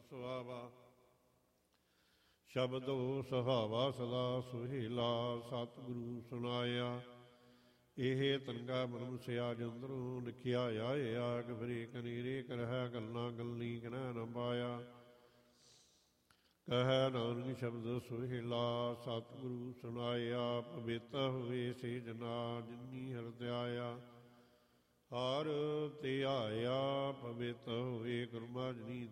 ਸੁਹਾਵਾ। ਸ਼ਬਦੋ ਸੁਹਾਵਾ ਸਦਾ ਸੁਹੇਲਾ, ਸਤਿਗੁਰੂ ਸੁਨਾਇਆ। ਇਹ ਤਨਗਾ ਮਨੁਸਿਆ ਜੰਦਰੋਂ, ਲਿਖਿਆ ਆਇਆ ਗਫਰੇ ਕਨੇਰੇ ਕਰਹਿ ਗੱਲਾਂ ਗੱਲੀ ਕਹਿ ਨ ਪਾਇਆ। ਕਹਿ ਨਾਨਕ ਸ਼ਬਦ ਸੁਹੇਲਾ, ਸਤਿਗੁਰੂ ਸੁਨਾਇਆ। ਪਵਿੱਤ ਹੋਵੇ ਸੇ ਜਨਾ, ਜਿਨੀ ਹਿਰਦਿਆਇਆ। ਹਰ ਧਿਆਇਆ ਪਵਿੱਤ ਹੋਏ ਗੁਰਮਾ ਜਨੀ